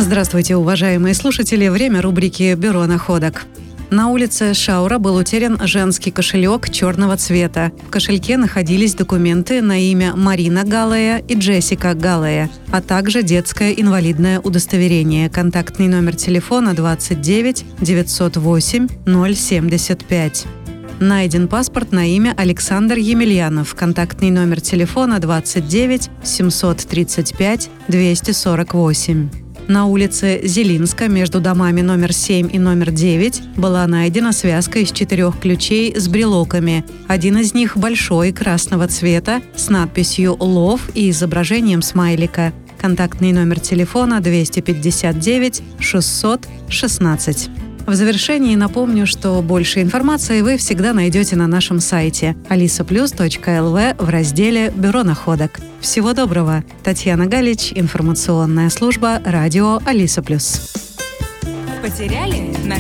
Здравствуйте, уважаемые слушатели. Время рубрики «Бюро находок». На улице Шаура был утерян женский кошелек черного цвета. В кошельке находились документы на имя Марина Галлея и Джессика Галлея, а также детское инвалидное удостоверение. Контактный номер телефона 29 908 075. Найден паспорт на имя Александр Емельянов. Контактный номер телефона 29 735 248. На улице Зелинска между домами номер 7 и номер 9 была найдена связка из 4 ключей с брелоками. Один из них большой, красного цвета, с надписью «Love» и изображением смайлика. Контактный номер телефона 259 616. В завершении напомню, что больше информации вы всегда найдете на нашем сайте alisaplus.lv в разделе «Бюро находок». Всего доброго! Татьяна Галич, информационная служба радио Алиса Плюс. Потеряли?